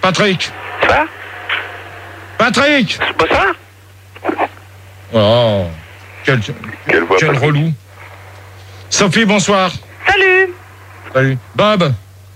Patrick. Ça Patrick. C'est pas ça? Oh, quel relou. Sophie, bonsoir. Salut. Salut. Bob.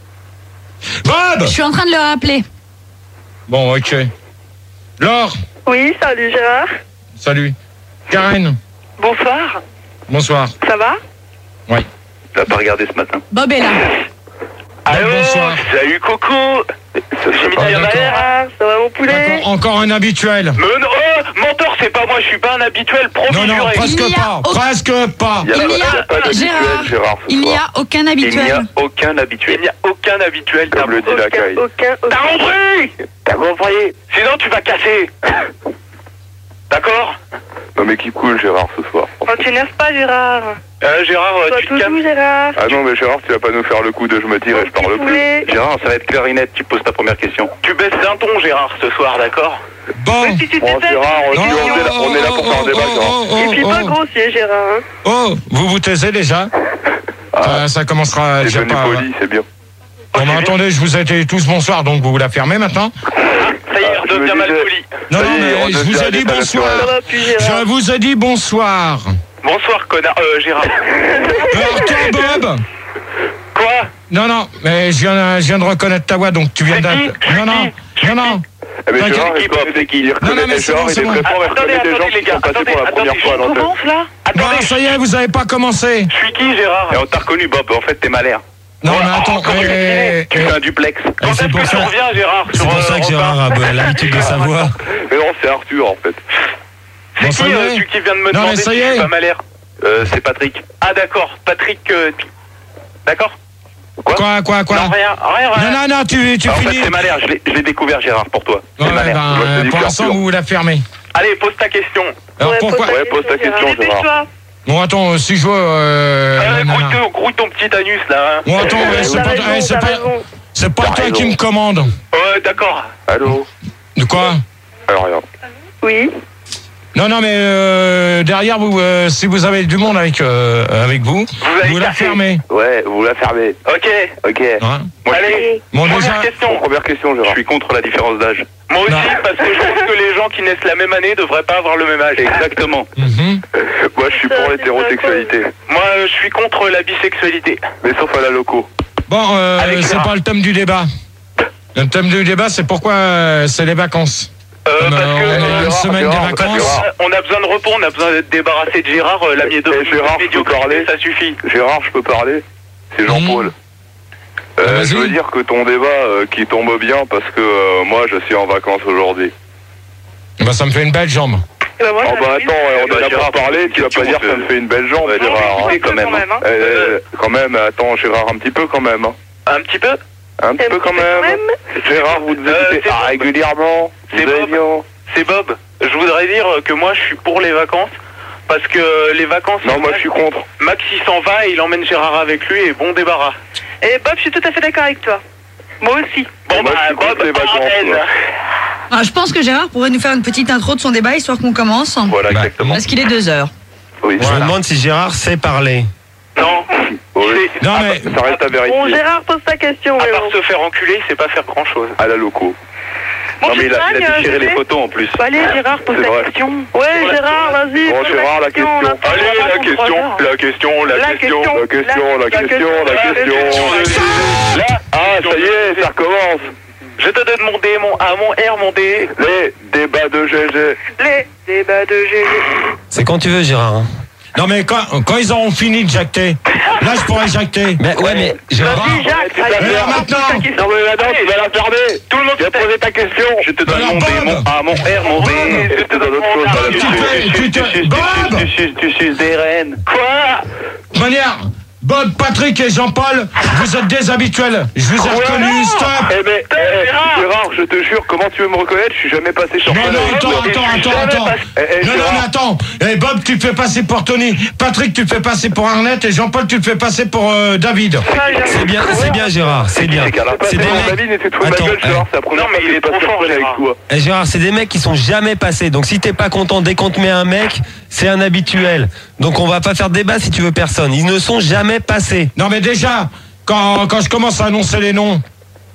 Bob. Je suis en train de le rappeler. Bon, ok. Laure. Oui, salut Gérard. Salut. Karen. Bonsoir. Bonsoir. Ça va? Oui. T'as pas regardé ce matin. Bob est là. Allô, bonsoir. salut Coco. J'ai mis derrière d'accord. Ah, ça va mon poulet? Encore un habituel. Mais non, oh, menteur, c'est pas moi, je suis pas un habituel, promis Non, juré. presque Il n'y a pas. aucun- Presque pas. Il n'y a pas d'habituel, Gérard, ce Il n'y soir. a aucun Il n'y a habituel. aucun habituel. Il n'y a aucun habituel. Comme le dit la caille. T'as compris? T'as compris? Sinon, tu vas casser. D'accord? Non mais qui coule Gérard ce soir. Oh, tu nerves pas Gérard. Gérard, Toi tu te tout calmes. doux Gérard. Ah non mais Gérard tu vas pas nous faire le coup de je me tire et je parle plus. Poulet. Gérard, ça va être clarinette, tu poses ta première question. Tu baisses d'un ton, Gérard, ce soir, d'accord? Bon. Si tu Bon t'étais Gérard, on est là pour faire un débat Gérard. Et puis pas grossier Gérard. Hein. Oh, vous vous taisez déjà. Ça commencera C'est déjà devenu pas. poli, c'est bien. Bon, mais attendez, je vous ai été tous bonsoir, donc vous la fermez maintenant. Ça y est, je me redevient mal disais- poli. Non, Ça non, y est, mais on je vous devient ai dit à l'état bonsoir. Ça va plus Gérard. Je vous ai dit bonsoir. Bonsoir, connard. Gérard. Alors toi, Bob. Quoi? Non, mais je viens de reconnaître ta voix, donc tu viens C'est d'être. qui? Non, non, non, non. Eh mais T'inquiète, Gérard il Bob, reconnaît c'est qui? il reconnaît Non, mais des c'est gens, bon, il c'est est bon. très fort, il Attendez, reconnaît des gens attendez, les qui gars, sont passés pour la attendez, première fois à l'antenne. Commence là. Bon, Attendez, ça y est, vous avez pas commencé. je suis qui, Gérard? Et on t'a reconnu, Bob. En fait, t'es malère. Non, mais attends. Tu fais un duplex. Quand est-ce c'est pour que tu ça- reviens, Gérard? C'est pour ça que Gérard a l'habitude de sa voix. Mais non c'est Arthur en fait. Bon, C'est ça qui, y est. tu qui viens de me Non, demander mais ça si y je est. suis pas malère? C'est Patrick. Ah, d'accord. Patrick, d'accord? Quoi Non, rien. Non, tu En fait, finis. c'est malère. Je l'ai découvert, Gérard, pour toi. C'est Ouais, malère. Moi, je te dis pour que l'instant, Arthur. vous la fermez. Allez, pose ta question. Alors pourquoi Ouais, pose ta question Gérard. Bon, attends, si je vois. Grouille ton petit anus, là. Hein. Bon, attends, c'est pas toi qui me commande. Ouais, d'accord. Allô. De quoi? Alors rien. Oui. Non, mais derrière vous, si vous avez du monde avec vous, allez vous la casser. fermez. Ouais, vous la fermez. Ok. Hein? Moi, Allez. Bon, Première déjà. question. Première question Je Gérard. suis contre la différence d'âge. Moi aussi, Non. parce que je pense que les gens qui naissent la même année devraient pas avoir le même âge. Exactement. Mhm. Moi je suis pour l'hétérosexualité. Moi, je suis contre la bisexualité. Mais sauf à la loco. Bon, Avec c'est Gérard. pas le thème du débat. Le thème du débat, c'est pourquoi c'est les vacances. Comme, Parce on a que une semaine Gérard, de parce vacances. que on a besoin de repos, on a besoin d'être débarrassé de Gérard. La Gérard, je peux parler ça suffit. Gérard, je peux parler? C'est Jean-Paul. Vas-y. Je veux dire que ton débat qui tombe bien parce que moi je suis en vacances aujourd'hui. Bah, ça me fait une belle jambe. Et ben moi, Oh bah attends, on est là Gérard, pour parler, tu vas pas dire que ça me fait une belle jambe Gérard. quand même. Hein. Quand même, attends Gérard un petit peu quand même. Hein. Un petit peu. Un petit peu quand même. Gérard, vous devez c'est écouter bon. régulièrement. C'est Vous allez Bob. bien. C'est Bob. Je voudrais dire que moi, je suis pour les vacances. Parce que les vacances... Non, moi je suis contre. Max, il s'en va et il emmène Gérard avec lui et bon débarras. Et Bob, je suis tout à fait d'accord avec toi. Moi aussi. Bon, Moi, je suis contre les vacances, parenthèse. moi. Alors, je pense que Gérard pourrait nous faire une petite intro de son débat, histoire qu'on commence. Voilà, Bah, exactement. Parce qu'il est 2h. Oui. Je me demande si Gérard sait parler. Non, Oui. Non, mais. Ça reste à Bon, vérifier. Gérard, pose ta question. à mais part bon. se faire enculer, il sait pas faire grand-chose. À la loco. Bon, Non, mais il a Champagne, déchiré les bébé. photos en plus. Bah, allez, Gérard, pose C'est ta vrai. question. Ouais, Gérard, vas-y. Bon, pose Gérard, la question. on a pas Allez, le temps la pour question, 3 heures. la question, la La question. question. La question. Là, Ah, ça y est, ça recommence. je te donne mon D, mon R, mon D. Les débats de GG. Les débats de GG. C'est quand tu veux, Gérard. hein. Non, mais quand ils auront fini de jacter, là, je pourrais jacter. Mais ouais, mais Gérard. Vas-y, Jacques, tu allez, vas faire pose maintenant. ta question. Non mais maintenant, tu vas la fermer. Tout le monde Tu vas poser ta question. Je te donne Alors, mon D, Bob. mon A, mon R, mon D. Bob. Je te donne autre chose. Bob, Tu suces des reines. Quoi? De manière, Bob, Patrick et Jean-Paul, vous êtes des habituels. Je vous ai reconnus, stop. Eh ben, Gérard, je te jure, comment tu veux me reconnaître? Je suis jamais passé sur Non, scène non, avec attends. toi. Non, mais attends. Eh, Bob, tu te fais passer pour Tony. Patrick, tu te fais passer pour Arnett. Et Jean-Paul, tu te fais passer pour David. C'est bien, Gérard. C'est bien. C'est des mecs. David était tout ma Attends, gueule, Gérard, c'est la première Non, mais fois il que est je passe trop sur fort, scène avec Gérard. toi. Eh, Gérard, c'est des mecs qui sont jamais passés. Donc si t'es pas content dès qu'on te met un mec, c'est un habituel. Donc on va pas faire de débat si tu veux personne. Ils ne sont jamais passés. Non, mais déjà, quand je commence à annoncer les noms,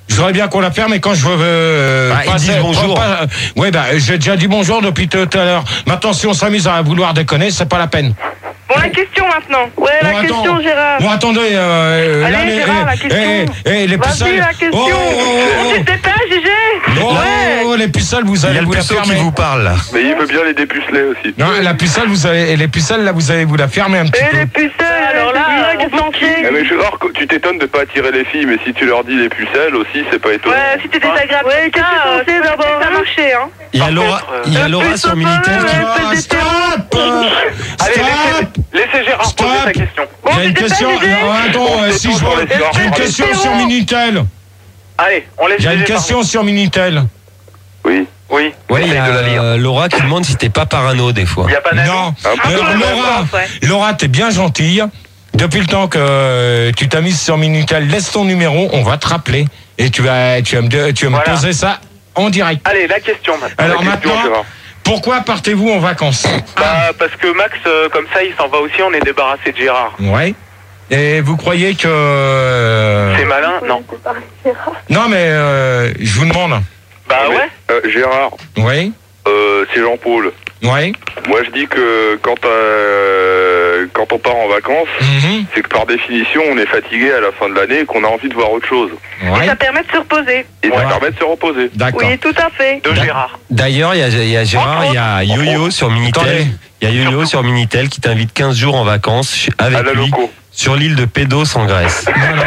Je voudrais bien qu'on la ferme, mais quand je veux ils disent bonjour. J'ai déjà dit bonjour depuis tout à l'heure. Maintenant, si on s'amuse à vouloir déconner, c'est pas la peine. Bon, la question maintenant. Ouais, la question, Gérard. Bon, attendez. Allez, Gérard, la question. Les pucelles. Vas-y, la question. Tu te dépêches, Gégé. Oh, les pucelles, vous allez vous la fermer. Il y a le puceau qui vous parle, là. Mais il veut bien les dépuceler aussi. Non, la pucelle, les pucelles, là, vous allez vous la fermer un petit peu. Et les pucelles, alors là, mais Gérard, tu t'étonnes de pas attirer les filles, mais si tu leur dis les pucelles aussi, c'est pas étonnant. ouais, si t'es désagréable. Ouais, qu'est-ce que t'en sais d'abord? Ça marchait, hein. Il y a Laura sur Minitel qui... Stop. Allez, laissez Gérard poser sa question. J'ai une question. J'ai une question sur Minitel. Allez, on laisse. J'ai une question sur Minitel. Oui. Oui. Ouais, il y a Laura qui demande si t'es pas parano des fois. Il y a pas d'amis. Non. Laura, t'es bien gentille. Depuis le temps que tu t'as mise sur Minitel, laisse ton numéro, on va te rappeler et tu vas me poser ça en direct. Allez, la question maintenant. Alors maintenant, pourquoi partez-vous en vacances? Parce que Max, comme ça, il s'en va aussi, on est débarrassé de Gérard. Ouais. Et vous croyez que... C'est malin? Non. Non, mais je vous demande. Bah ouais. Gérard. Oui. C'est Jean-Paul. Oui. Moi, je dis que quand on part en vacances, c'est que par définition, on est fatigué à la fin de l'année et qu'on a envie de voir autre chose. Ouais. Et ça permet de se reposer. Et ça permet de se reposer. D'accord. Oui, tout à fait. De Gérard. D'ailleurs, il y a Gérard, il y a Yo-Yo sur Minitel. Il y a Yo-Yo sur Minitel qui t'invite 15 jours en vacances avec À la lui loco. sur l'île de Pédos en Grèce.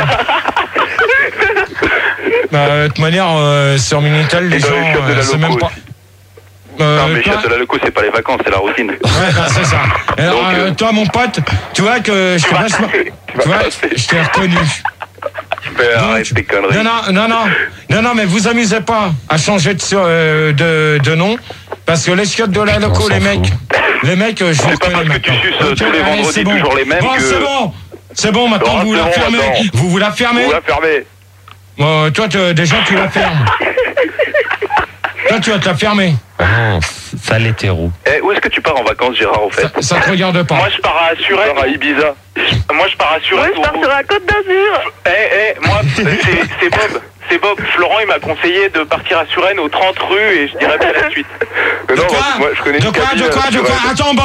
De toute manière, sur Minitel, les gens, c'est même pas... non, mais Château la Loco, c'est pas les vacances, c'est la routine. Ouais, c'est ça. Alors, toi, mon pote, tu vois que je t'ai vachement... Tu vois, je t'ai reconnu. Arrête tes conneries. Non, mais vous amusez pas à changer de nom, parce que les chiottes de la Loco, les mecs, je vous C'est pas reconnais parce que tu maintenant. suces tous les vendredis toujours les mêmes que... C'est bon, maintenant, vous la fermez. Vous la fermez. Vous la fermez. Toi, déjà, tu la fermes. Toi, tu vas te la fermer. Oh, sale hétéro. Où est-ce que tu pars en vacances, Gérard, au fait? Ça te regarde pas. Moi, je pars à Suresnes. Tu pars à Ibiza. Moi, je pars à Suresnes. Ouais, je pars sur la Côte d'Azur. Moi, c'est Bob. C'est Bob. Florent, il m'a conseillé de partir à Suresnes aux 30 rues et je dirais pas la suite. De quoi? Moi, je connais De quoi? Attends,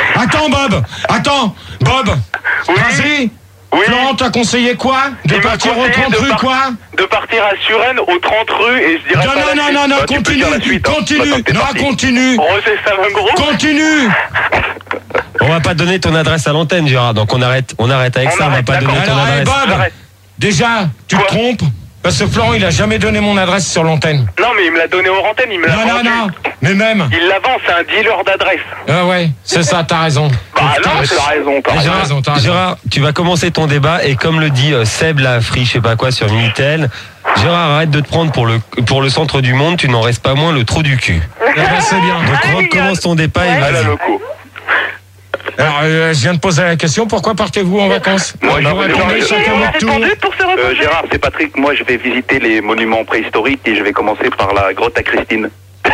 Bob. Oui. Vas-y. Oui. Florent t'a conseillé quoi? De Il m'a partir aux conseillé 30 rues, quoi? De partir à Suresnes aux 30 rues et je dirais pas la suite. Non, Bah, tu peux dire la suite, hein. Maintenant que t'es parti. continue. Rosé Salingros. Continue. On va pas donner ton adresse à l'antenne, Gérard. Donc on arrête avec ça. On va arrête, pas donner ton Alors, adresse. Bob, J'arrête. déjà, tu te Quoi? trompes. Parce que Florent, il a jamais donné mon adresse sur l'antenne. Non, mais il me l'a donné aux antennes, il me l'a vendu. Non. Mais même. Il la vend, c'est un dealer d'adresse. Ah ouais, c'est ça, t'as raison. Bah non, T'as raison, t'as raison. Gérard, tu vas commencer ton débat et comme le dit Seb Lafri, je sais pas quoi sur Minitel, Gérard, arrête de te prendre pour le centre du monde, tu n'en restes pas moins le trou du cul. Eh ben, c'est bien. Donc recommence ton débat et À la vas-y. Loco. Alors, je viens de poser la question, pourquoi partez-vous en vacances? Moi, Vous répondez chacun votre tour. Répondu pour se reposer. Gérard, c'est Patrick. Moi, je vais visiter les monuments préhistoriques et je vais commencer par la grotte à Christine.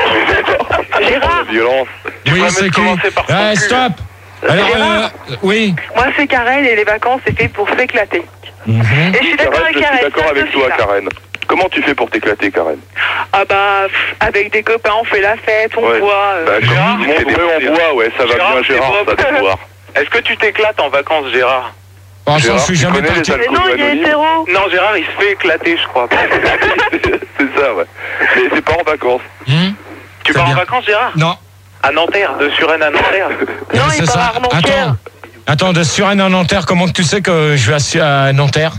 Gérard. La violence. Oui, vas c'est même qui? commencer par son cul. Stop. Alors, Gérard. oui. Moi, c'est Karen et les vacances, c'est fait pour s'éclater. Et je suis d'accord Karen, avec je suis Karen. d'accord ça avec suffit, toi, là. Karen. Comment tu fais pour t'éclater, Karen? Ah bah, avec des copains, on fait la fête, on Ouais. boit. Bah, Gérard, comme tout le monde, on boit, ouais, ça va Gérard, bien, Gérard, c'est ça Bob. doit boire. Est-ce que tu t'éclates en vacances, Gérard? Bon, ça, Gérard, je suis tu jamais connais parti. les Mais non, il est anonymes. hétéro. Non, Gérard, il se fait éclater, je crois. C'est ça, ouais. Mais c'est pas en vacances. Tu C'est pars en bien. vacances, Gérard? Non. À Nanterre, de Suresnes à Nanterre. Non, c'est il part ça. à Armentières. Attends, de Suresnes à Nanterre, comment que tu sais que je vais à Nanterre?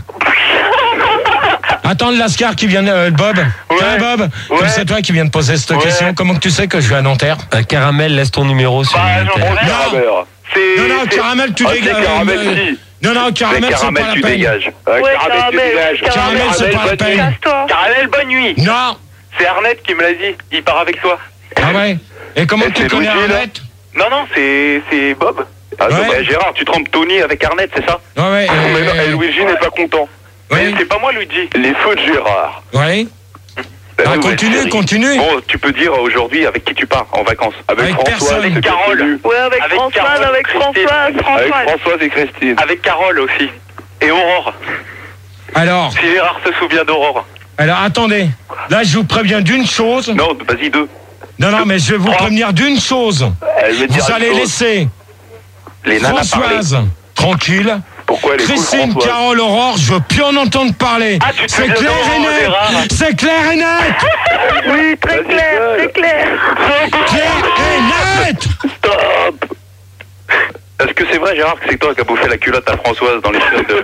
Attends, le Lascar qui vient, Bob. Tiens, Bob, Ouais. c'est toi qui viens de poser cette Ouais. question. Comment que tu sais que je vais à Nanterre? Caramel, laisse ton numéro sur Bah, Minitel. j'en On sais Caramel. Non, Caramel, tu Ah, c'est dégages. Caramel, si. Non, Caramel, Mais c'est pas Caramel, la tu peine. dégages. Ouais, Caramel, tu dégages. Caramel, c'est pas la bonne peine. nuit. Casse-toi. Caramel, bonne nuit. Non. C'est Arnett qui me l'a dit. Il part avec toi. Ah ouais. Et comment Et tu c'est connais Luigi, là Arnett? Non, c'est Bob. Ah, Ouais. donc, Gérard, tu trompes Tony avec Arnett, c'est ça? Ouais, Mais non, et Luigi n'est pas content. Mais Oui. c'est pas moi, Luigi. Les feux de Gérard. Ouais. La Ah, nouvelle continue. Bon, tu peux dire aujourd'hui avec qui tu pars en vacances. Avec Avec Françoise, personne. c'est Carole. connu. Ouais, avec Avec Françoise, Carole, avec Christine. Françoise. Avec Françoise et Christine. Avec Carole aussi. Et Aurore. Alors, Si Gérard se souvient d'Aurore. Alors, attendez. Là, je vous préviens d'une chose. Non, vas-y, 2. Non, mais je vais vous prévenir d'une chose. Vous allez laisser les nanas Françoise tranquille. Pourquoi elle est Christine, cool, Françoise Carole, Aurore, je veux plus en entendre parler. C'est clair et net. C'est clair et net. Oui, très clair, très clair. Clair et net. Stop. Est-ce que c'est vrai, Gérard, que c'est toi qui as bouffé la culotte à Françoise dans les chiottes de...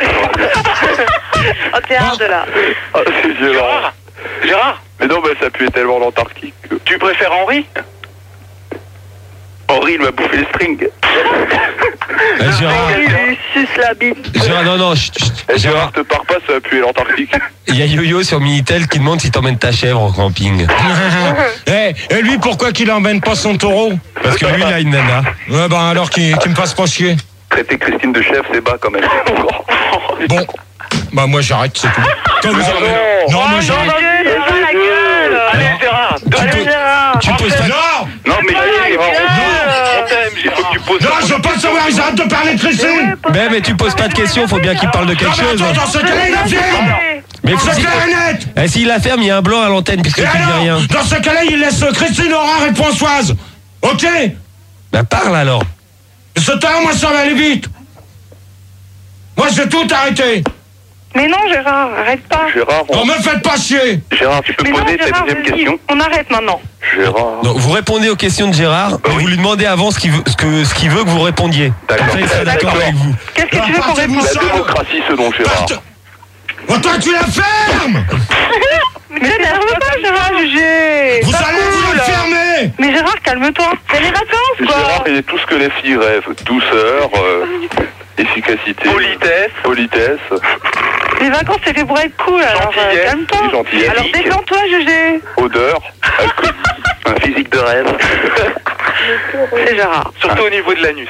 Oh, t'es hard là. Ah, c'est violent. Gérard, Mais non, ça puait tellement l'Antarctique. tu préfères Henri? Henri, il m'a bouffé les strings. Gérard, Il lui suce la bite. Gérard, non, Gérard, te pars pas, ça va puer l'Antarctique. il y a Yo-Yo sur Minitel qui demande si t'emmènes ta chèvre au camping. Et lui, pourquoi qu'il emmène pas son taureau? Parce que lui, il a une nana. Ouais, ben alors qu'il me fasse pas chier. Traiter Christine de chef, c'est bas quand même. Bon, bah moi j'arrête, c'est tout. Quand vous avez... Non, moi j'arrête. La gueule. Allez, Gérard, Allez, Gérard. Tu poses pas... Non, mais on t'aime, il faut que tu poses... non, je veux pas savoir, ils arrêtent de parler de Christine. Mais tu poses pas de questions, faut bien qu'il parle de quelque Non, mais chose. attends, dans ce cas-là, il la ferme. Mais faut... C'est clair et net. Eh, s'il la ferme, il y a un blanc à l'antenne puisque Et tu dis alors, rien. dans ce cas-là, il laisse Christine, Aurore et Françoise. Ok? Bah parle alors. Ce temps, moi, ça va aller vite. Moi, j'ai tout arrêté. Mais non, Gérard, arrête pas. Gérard, Non, me faites pas chier. Gérard, tu peux Mais non, poser ta Gérard, deuxième vas-y, question? on arrête maintenant. Gérard. Donc vous répondez aux questions de Gérard, mais vous lui demandez avant ce qu'il veut que vous répondiez. D'accord. Comme ça, il sera d'accord D'accord. avec vous. Qu'est-ce que tu veux qu'on Partez-vous réponde? La seul. démocratie, selon Gérard. Oh, toi, tu la fermes. Mais t'énerve pas, Gérard, jugé. Vous allez vous la fermer. Mais Gérard, calme-toi. C'est les vacances, quoi. Gérard, il est tout ce que les filles rêvent. Douceur, efficacité. Politesse. Les vacances, c'est fait pour être cool, alors Gentillesse, calme-toi. gentillesse. Alors détends-toi, jugé. Odeur. Alcool. Un physique de rêve. C'est Gérard. Surtout au niveau de l'anus.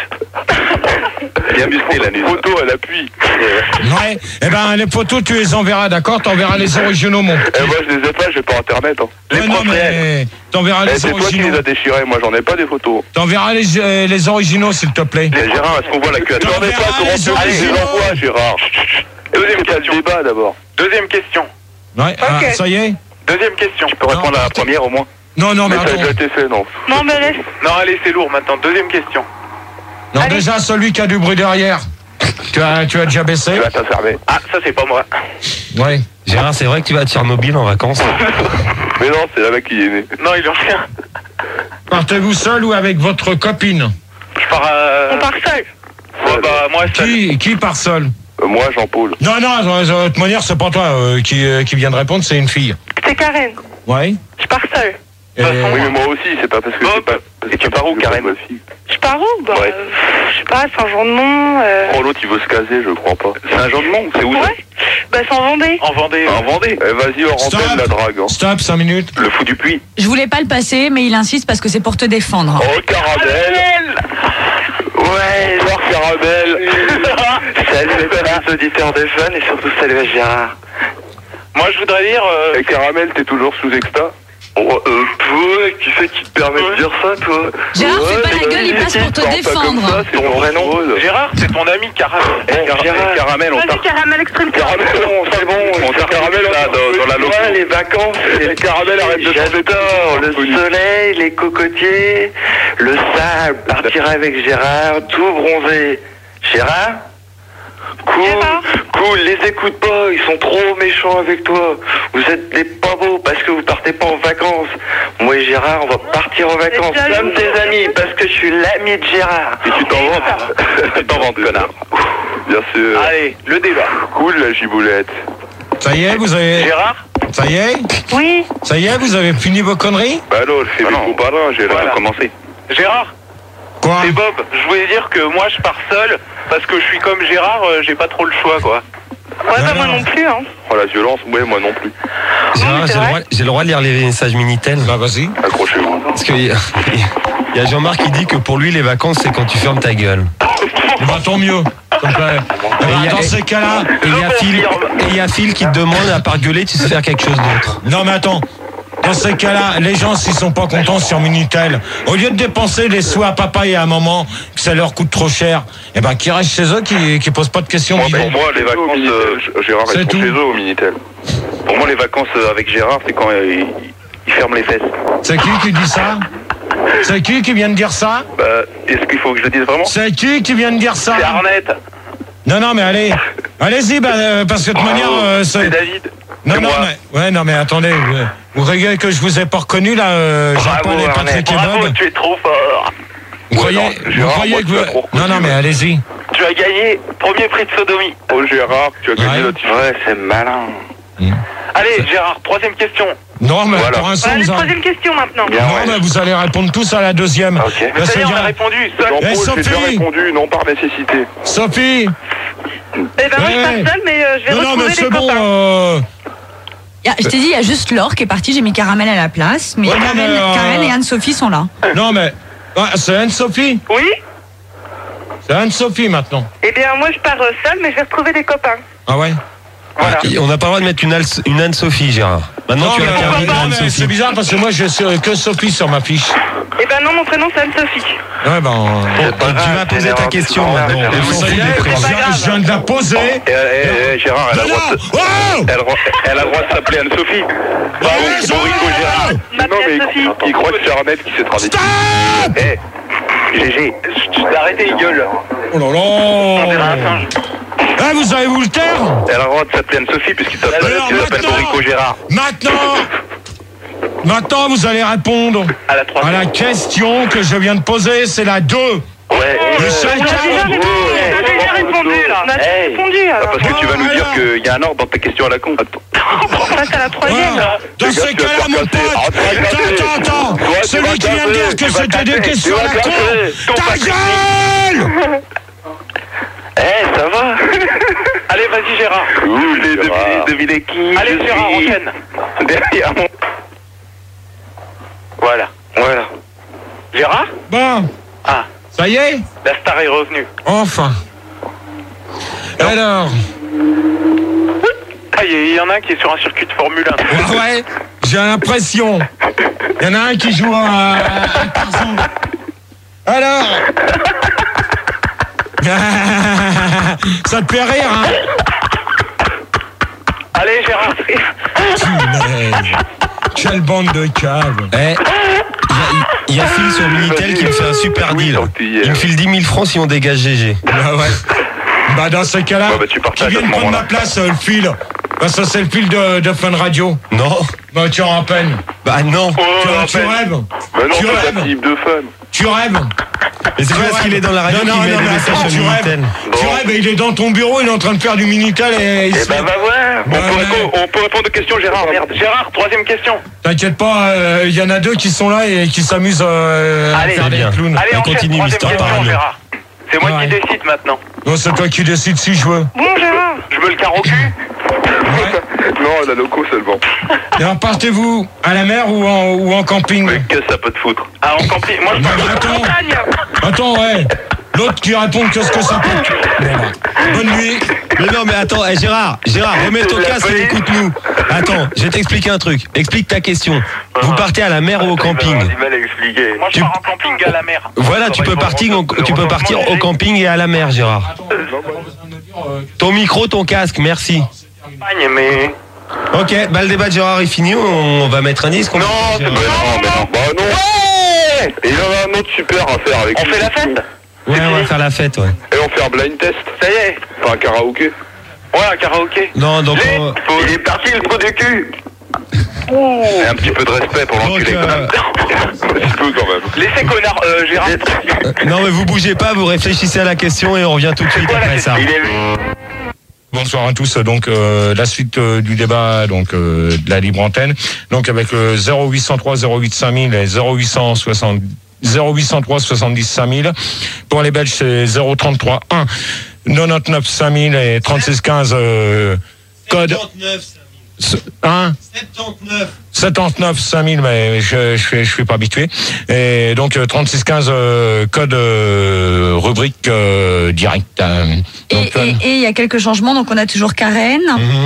Bien musclé, l'anus. Photo à l'appui. Ouais. Eh ben, les photos, tu les enverras, d'accord? T'enverras les originaux, mon. Moi, je les ai pas, j'ai pas internet. Hein. Ouais, non, mais t'enverras les C'est toi qui originaux. les as déchirés, moi j'en ai pas des photos. T'enverras les originaux, s'il te plaît. Mais Gérard, est-ce qu'on voit la queue? Non, J'en ai mais pas, comment allez, tu veux? Allez, je originaux. l'envoie, Gérard. Deuxième Est-ce que t'as le question. débat d'abord? Deuxième question. Ouais, ah, ça y est? Deuxième question. Tu peux répondre à la première au moins? Non, mais Mais ça a attends. déjà été fait, non? Non, mais laisse. Non, allez, c'est lourd maintenant. Deuxième question. Non, Allez. déjà, celui qui a du bruit derrière. Tu as déjà baissé? Tu vas t'infermer. Ah, ça, c'est pas moi. Ouais. Gérard, c'est vrai que tu vas à Tchernobyl en vacances? Mais non, c'est là-bas qui est né. Non, il en rien. Partez-vous seul ou avec votre copine? Je pars On part seul. Ouais, bah, moi, seul. Qui part seul? Moi, Jean-Paul. Non, de toute manière, c'est pas toi qui vient de répondre, c'est une fille. C'est Karen. Ouais. Je pars seul. Et- Oui, mais moi aussi, c'est pas parce que c'est pas... Et tu pars où, Karen? Je pars où? Bah, Ouais. je sais pas, Saint-Jean-de-Mont. Oh, l'autre, il veut se caser, je crois pas. C'est un Jean-de-Mont, c'est où ça? Ouais. Bah, c'est en Vendée. En Vendée. En Vendée. Eh, vas-y, hors Stop. antenne, la drague. Hein. Stop, 5 minutes. Le fou du puits. Je voulais pas le passer, mais il insiste parce que c'est pour te défendre. Oh, Caramel. Ouais, Noir Caramel. Salut les auditeurs de Fun et surtout salut à Gérard. Moi, je voudrais dire... Et Caramel, t'es toujours sous exta? Oh, qui c'est qui te permet de dire ça, toi? Gérard, fais pas la gueule, il passe pour te défendre. C'est ton vrai nom. Gérard, c'est ton ami Caramel. Caramel, on Vas-y, t'a... Caramel Extreme. Caramel, c'est bon, on t'a Caramel là, dans la loco. Les vacances, les Caramel, arrête de j'adore le soleil, les cocotiers, le sable, partir avec Gérard, tout bronzé. Gérard? Gérard. Cool, les écoute pas, ils sont trop méchants avec toi. Vous êtes des pas beaux parce que vous partez pas en vacances. Moi et Gérard, on va partir en vacances jaloux. comme des amis parce que je suis l'ami de Gérard. Et tu t'en vantes? Tu t'en vantes, connard. Bien sûr. Allez, le débat. Cool la giboulette. Ça y est, vous avez... Gérard? Ça y est? Oui. Ça y est, vous avez fini vos conneries? Bah non, je fais des coups par là, j'ai Voilà. commencé. Gérard? Quoi? C'est Bob. Je voulais dire que moi, je pars seul parce que je suis comme Gérard, j'ai pas trop le choix, quoi. Ouais, bah, Non, moi non. non plus, hein. Oh la violence, ouais, moi non plus. Gérard, mais c'est vrai. j'ai le droit de lire les messages Minitel? Bah, vas-y. Accrochez-vous. Parce qu'il y a Jean-Marc qui dit que pour lui, les vacances, c'est quand tu fermes ta gueule. Bah, tant mieux. Comme ça, il y a- dans ces cas-là... Et il y a Phil qui te demande, à part gueuler, tu sais faire quelque chose d'autre. Non, mais attends. Dans ces cas-là, les gens, s'ils sont pas contents sur Minitel, au lieu de dépenser les sous à papa et à maman, que ça leur coûte trop cher, eh ben, qu'ils restent chez eux, qui posent pas de questions. Pour moi, les vacances, Gérard, ils sont chez eux au Minitel. Pour moi, les vacances avec Gérard, c'est quand il ferme les fesses. C'est qui dit ça? C'est qui vient de dire ça? Est-ce qu'il faut que je le dise vraiment? C'est qui vient de dire ça? C'est Arnett. Non, mais allez-y, parce que de toute manière... c'est David. Non, mais attendez, vous regardez que je vous ai pas reconnu, là, Jean-Paul et Patrick et Bravo, Bob. tu es trop fort. Vous croyez que vous... Non, mais allez-y. Tu as gagné premier prix de sodomie. Oh, Gérard, tu as gagné notre... Ouais, c'est malin. Allez, Gérard, troisième question. Non, mais pour un Allez, troisième question maintenant. mais vous allez répondre tous à la deuxième. Ok. Mais ça y est, on a répondu. Jean-Paul, Sophie. j'ai déjà répondu, non par nécessité. Sophie. Eh ben, moi, je pars seule, mais je vais retrouver mais c'est les bon. copains. Je t'ai dit, il y a juste Laure qui est partie, j'ai mis Caramel à la place. Mais Ouais, Karen et Anne-Sophie sont là. Non, mais... c'est Anne-Sophie. Oui. C'est Anne-Sophie, maintenant. Eh bien, moi, je pars seule, mais je vais retrouver des copains. Ah ouais? Voilà. On n'a pas le droit de mettre une Anne-Sophie, Gérard. Maintenant, tu as mais Anne-Sophie. c'est bizarre parce que moi, j'ai que Sophie sur ma fiche. Eh ben non, mon prénom, c'est Anne-Sophie. Ouais, Tu vas poser ta question maintenant. On s'en fout des prénoms. je viens de la poser. Gérard, elle a le droit de s'appeler Anne-Sophie. Borico Gérard. Non, mais il croit que c'est Arnett qui s'est traduit. GG, arrêtez, il gueule. Oh là On dirait un là. singe. Ah, vous allez vous le taire? Elle a le droit de s'appeler Anne-Sophie puisqu'il s'appelle Borico Gérard. Maintenant, vous allez répondre À la à troisième. la question que je viens de poser, c'est la 2. Ouais. Le seul On a déjà répondu, là. On a déjà répondu. Parce que tu vas nous dire qu'il y a un ordre dans ta question à la con. Ça, c'est la troisième. Dans ces cas-là, mon pote, attends, celui qui vient de dire que c'était des questions à la con, ta gueule! Ça va. Allez, vas-y, Gérard. Devinez qui. Allez, Gérard, enchaîne. Derrière mon... Voilà. Gérard? Bon, Ah, ça y est? la star est revenue. Enfin. Alors, Ah, il y en a un qui est sur un circuit de Formule 1. ouais, j'ai l'impression. Il y en a un qui joue à Tarzan. Alors. Ça te fait rire, hein? Allez, Gérard. Quelle bande de caves. Il y a Phil sur Minitel qui me fait un super deal. Il me file 10 000 francs si on dégage GG. Bah ouais. Dans ce cas-là, tu qui partages vient à ce de prendre moment-là. ma place, le fil. Bah ça c'est le fil de Fun Radio. Non. Bah tu en peine. Bah non. Tu rêves. Mais non, Tu c'est rêves. ta type de fun. Tu rêves. Mais c'est parce qu'il est dans la radio qu'il met des messages sur tu rêves. Minitel. Tu rêves et il est dans ton bureau, il est en train de faire du Minitel et il se va voir. On peut répondre aux questions, Gérard. Merde. Gérard, troisième question. T'inquiète pas, il y en a deux qui sont là et qui s'amusent à Allez, faire des bien. clowns. Allez, On enchaîne, continue, troisième Mister question, Parano. Gérard. C'est moi Ouais. qui décide maintenant. Non, c'est toi qui décides si je veux. Bon, Gérard. Je me le carre au cul. Ouais. Non, la loco seulement. Et alors partez-vous à la mer ou en camping? Mais qu'est-ce que ça peut te foutre? Ah, en camping. Moi, je Bah, pars attends. en montagne. Attends, ouais. L'autre qui répond qu'est-ce que ça peut. Bon, bonne nuit. Mais non, mais attends, Gérard, remets ton casque et écoute-nous. Attends, je vais t'expliquer un truc. Explique ta question. Vous partez à la mer ou au camping? Du mal à expliquer. Moi, je pars en camping à la mer. Voilà, tu peux partir au camping et à la mer, Gérard. Ton micro, ton casque, merci. Montagne, mais... Ok, bah le débat de Gérard est fini, on va mettre un disque. Non, mais non. Bah non. Ouais. Et il y en a un autre super à faire avec On fait la fête? Ouais, on va faire la fête, ouais. Et on fait un blind test. Ça y est. Enfin, un karaoké. Ouais, un karaoké. Non, donc Il est parti le trou du cul. Et un petit peu de respect pour l'enculé quand même. Un petit peu quand même. Laissez connard, Gérard. non mais vous bougez pas, vous réfléchissez à la question et on revient tout de suite après ça. Il est Bonsoir à tous. Donc la suite du débat donc de la libre antenne. Donc avec 0803 08 5000 et 0860 0803 70 5000. Pour les Belges c'est 033 1 99 5000 et 36 15 code 79 5000, mais je suis pas habitué. Et donc 36 15 code rubrique direct. Et il y a quelques changements, donc on a toujours Karen.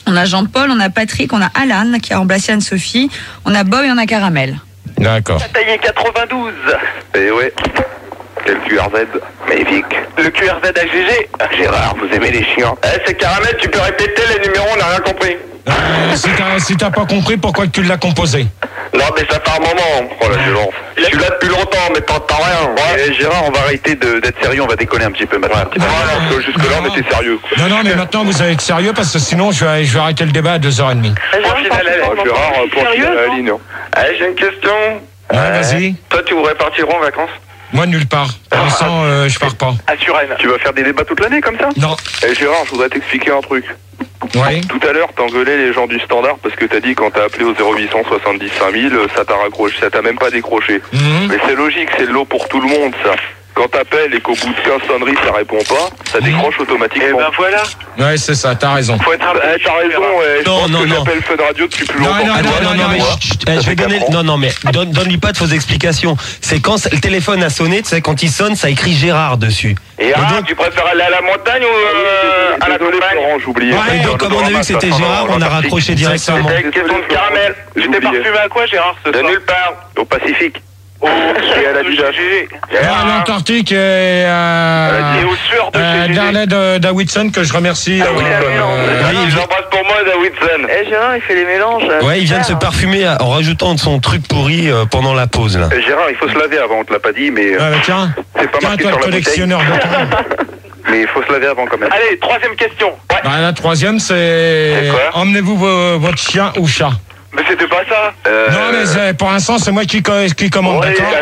On a Jean-Paul, on a Patrick, on a Alan qui a remplacé Anne-Sophie, on a Bob et on a Caramel. D'accord. Taillé 92. Et ouais. Quel QRZ? Magnifique. Le QRZ AGG. Gérard, vous aimez les chiens? C'est Caramel, tu peux répéter les numéros, on n'a rien compris. Si t'as pas compris, pourquoi tu l'as composé? Non, mais ça fait un moment. Oh la violence. Je suis là depuis longtemps, mais t'entends rien. Ouais. Gérard, on va arrêter d'être sérieux, on va déconner un petit peu maintenant. Parce que jusque-là, on était sérieux. Non, mais maintenant vous allez être sérieux parce que sinon je vais arrêter le débat à 2h30. Gérard, pour finir la ligne. J'ai une question. Ouais, vas-y. Toi, tu voudrais partir en vacances? Moi, nulle part. Pour l'instant, je pars pas. À Suresnes. Tu vas faire des débats toute l'année comme ça? Non. Gérard, je voudrais t'expliquer un truc. Ouais. Tout à l'heure, t'engueulais les gens du standard parce que t'as dit quand t'as appelé au 0800 70 5000, ça t'a raccroché, ça t'a même pas décroché. Mais c'est logique, c'est de l'eau pour tout le monde, ça. Quand t'appelles et qu'au bout de 15 sonneries, ça répond pas, ça décroche automatiquement. Et ben voilà. Ouais, c'est ça, t'as raison. Faut être t'as raison, je pense que j'appelle Fun Radio depuis plus longtemps. Je vais donner. Non, mais donne-lui pas de fausses explications. C'est quand le téléphone a sonné, tu sais, quand il sonne, ça écrit Gérard dessus. Et donc, tu préfères aller à la montagne ou à la campagne? J'oubliais. Ouais, donc comme on a vu que c'était Gérard, on a raccroché directement. Question de Caramel. Tu t'es parfumé à quoi, Gérard, ce soir? De nulle part. Au Pacifique. Et à la Didache. À l'Antarctique et au sueur de chez Darnay Davidson que je remercie. J'embrasse pour moi Davidson. Gérard, il fait les mélanges. Ouais, il vient de se parfumer en rajoutant de son truc pourri pendant la pause là. Gérard, il faut se laver avant, on te l'a pas dit, mais Tiens, c'est pas marqué toi sur le la collectionneur de temps. Mais il faut se laver avant quand même. Allez, troisième question. Ouais. La troisième, c'est emmenez-vous votre chien ou chat. Mais c'était pas ça. Non, mais pour l'instant, c'est moi qui commande, Ouais, d'accord?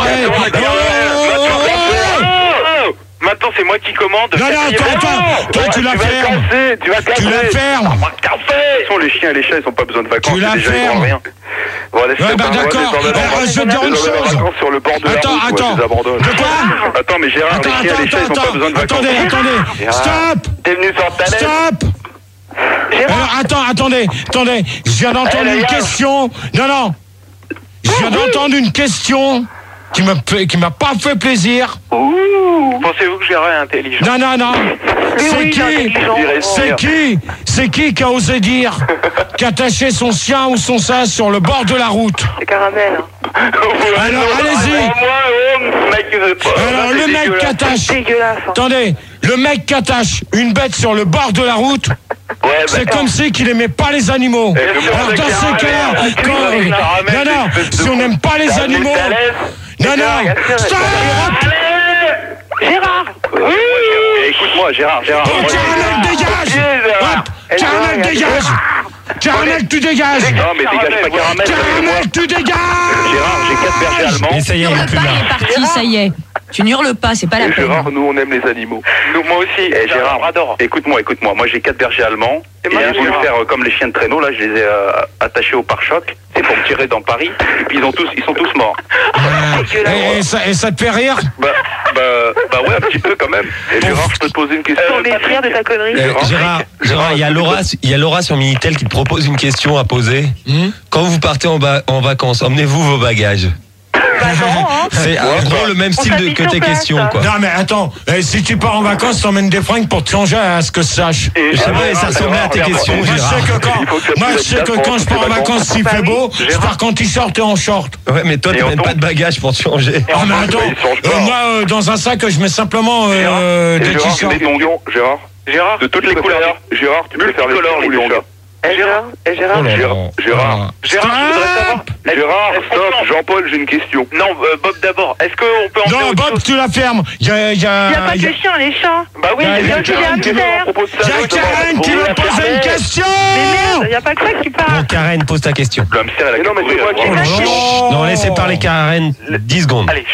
Maintenant, c'est moi qui commande. Non, toi, tu la fermes. Tu vas casser. Tu la fermes. De toute façon, les chiens et les chats, ils ont pas besoin de vacances. Tu la déjà, ils fermes. vont rien. Bon, allez, d'accord. Je vais te dire une chose. Sur le bord de la route, Attends. je les abandonne. De quoi? Attends, mais Gérard, les chiens et les chats, ils ont pas besoin de vacances. Attendez. Stop. T'es venu sur ta lettre. Stop. Alors, attendez. Je viens d'entendre une question. Non. Je viens d'entendre une question qui m'a pas fait plaisir. Pensez-vous que Gérard est intelligent? Non. C'est qui a osé dire qu'attacher son chien ou son chat sur le bord de la route? C'est Caramel. Alors, allez-y. Alors, le mec qui attache. Attendez, le mec qui attache une bête sur le bord de la route. C'est comme si qu'il aimait pas les animaux. Alors dans ces cas-là, non, si on n'aime pas les animaux, non, stop. Gérard. Écoute-moi, Gérard. Bon, Caramel, dégage. Caramel, dégage. Caramel, tu dégages. Non, mais dégage pas Caramel. Caramel, tu dégages. Gérard, j'ai 4 bergers allemands. Et ça y est, il est plus là. Il est parti, ça y est. Tu n'hurles pas, c'est pas la peine. Gérard, nous on aime les animaux. Moi aussi. Gérard, écoute-moi. Moi j'ai 4 bergers allemands. Et j'ai voulu faire comme les chiens de traîneau. Là, je les ai attachés au pare-choc. C'est pour me tirer dans Paris. Et puis ils sont tous morts. Et ça te fait rire? Bah ouais, un petit peu quand même. Et Gérard, je peux te poser une question. On est fiers de ta connerie. Gérard, il y a Laura sur Minitel qui te propose une question à poser. Quand vous partez en vacances, emmenez-vous vos bagages. C'est en gros le même style que tes questions, quoi. Non, mais attends, si tu pars en vacances, t'emmènes des fringues pour te changer à ce que je sache. Je sais pas, ça ressemblait à tes questions, Moi, je sais que quand je pars en vacances, s'il fait beau, je pars en t-shirt et en short. Ouais, mais toi, tu mènes pas de bagages pour te changer. Ah, mais attends, moi, dans un sac, je mets simplement des t-shirts. Gérard, de toutes les couleurs. Gérard, tu peux faire les couleurs, les ongles. Gérard, Gérard, je voudrais savoir. Gérard, stop, Jean-Paul, j'ai une question. Non, Bob d'abord. Est-ce qu'on peut en faire Non, autre Bob, chose? tu la fermes. Il y a pas que les chiens, les chats. Bah oui, il y a Karen qui veut poser une question. Mais merde, il n'y a pas que ça qui parle. Bon, Karen, pose ta question. Le hamster, elle a non, mais c'est moi qui Non, laissez parler Karen 10 secondes. Allez.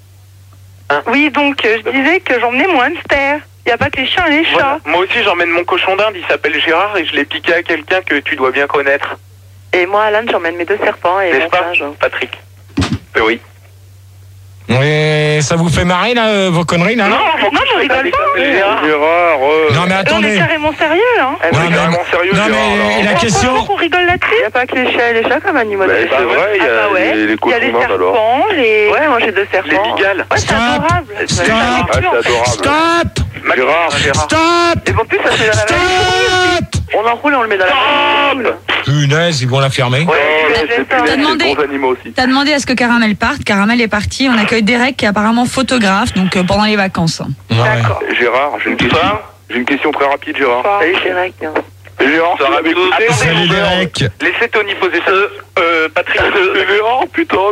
Oui, donc je disais que j'emmenais mon hamster. Il n'y a pas que les chiens et les chats. Voilà. Moi aussi, j'emmène mon cochon d'Inde, il s'appelle Gérard, et je l'ai piqué à quelqu'un que tu dois bien connaître. Et moi, Alan, j'emmène mes 2 serpents et N'est-ce mon pas, singe. Patrick? Oui. Et ça vous fait marrer, là, vos conneries, là? Non, je rigole pas. Gérard. Non, mais On attendez. est carrément sérieux, hein. Non, mais la question... Pourquoi on rigole là-dessus? Il n'y a pas que les chiens et les chats comme animaux. C'est vrai, il y a les Il y a les cochons d'Inde alors. serpents, les... Ouais, moi j'ai 2 serpents. Les bigales. Ouais, c'est adorable. Stop. Ah, c'est adorable. Stop. Gérard. Stop. Et en plus, ça fait la Stop. On l'enroule, on le met dans la poule. Punaise, ils vont la fermer. T'as demandé à ce que Caramel parte. Caramel est parti. On accueille Derek qui est apparemment photographe, donc pendant les vacances. D'accord. Gérard, j'ai une question. J'ai une question très rapide, Gérard. Salut, Derek. Gérard, ça va m'écouter. Salut Derek. Laissez Tony poser ça. Patrick. Gérard, putain,